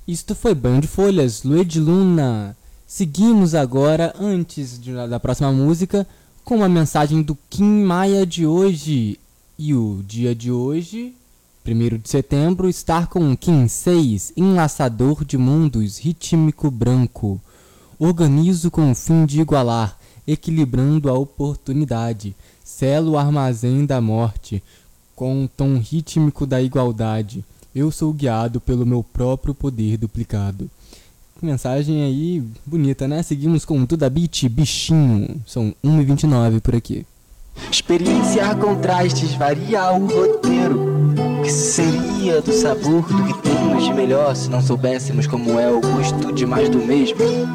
Isto foi Banho de Folhas, Lua de Luna. Seguimos agora, da próxima música, com uma mensagem do Kim Maia de hoje. E o dia de hoje, 1º de setembro, está com Kim 6, enlaçador de mundos, rítmico branco. Organizo com o fim de igualar, equilibrando a oportunidade. Selo o armazém da morte, com o tom rítmico da igualdade. Eu sou guiado pelo meu próprio poder duplicado. Mensagem aí bonita, né? Seguimos com Duda Beat, Bichinho. São 1h29 por aqui. Experienciar contrastes, variar o roteiro. O que seria do sabor do que temos de melhor se não soubéssemos como é o gosto de mais do mesmo?